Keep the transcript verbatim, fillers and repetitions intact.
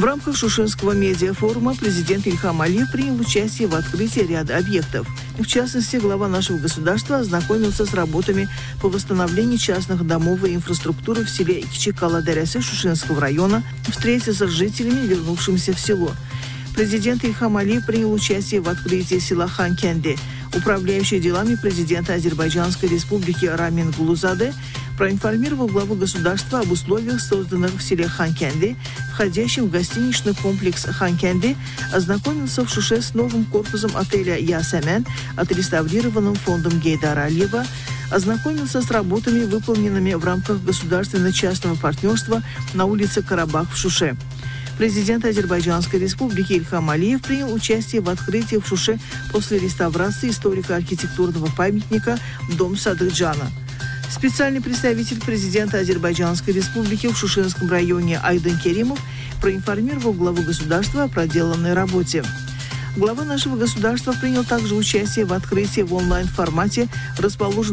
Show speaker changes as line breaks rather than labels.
В рамках Шушинского медиафорума президент Ильхам Алиев принял участие в открытии ряда объектов. В частности, глава нашего государства ознакомился с работами по восстановлению частных домов и инфраструктуры в селе Кичи-Кала-Дерясе Шушинского района, встретился с жителями, вернувшимися в село. Президент Ильхам Алиев принял участие в открытии села Ханкенди. Управляющий делами президента Азербайджанской республики Рамин Гулузаде проинформировал главу государства об условиях, созданных в селе Ханкенди, входящем в гостиничный комплекс Ханкенди, ознакомился в Шуше с новым корпусом отеля Ясамен, отреставрированным фондом Гейдара Алиева, ознакомился с работами, выполненными в рамках государственно-частного партнерства на улице Карабах в Шуше. Президент Азербайджанской республики Ильхам Алиев принял участие в открытии в Шуше после реставрации историко-архитектурного памятника «Дом Садыкджана». Специальный представитель президента Азербайджанской республики в Шушинском районе Айдын Керимов проинформировал главу государства о проделанной работе. Глава нашего государства принял также участие в открытии в онлайн-формате, расположенном